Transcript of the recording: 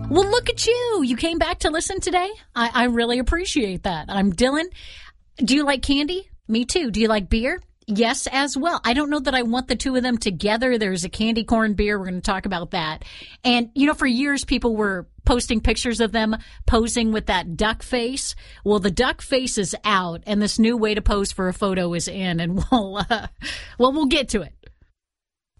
Well, look at you. You came back to listen today. I really appreciate that. I'm Dylan. Do you like candy? Me too. Do you like beer? Yes, as well. I don't know that I want the two of them together. There's a candy corn beer. We're going to talk about that. And, for years people were posting pictures of them posing with that duck face. Well, the duck face is out, and this new way to pose for a photo is in, and we'll get to it.